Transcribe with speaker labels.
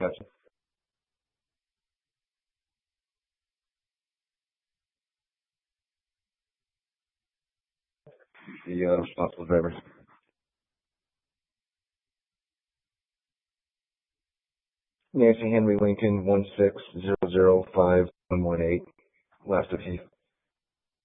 Speaker 1: Gotcha. The responsible driver. Nancy Henry Lincoln 16005 118. Last of Heath.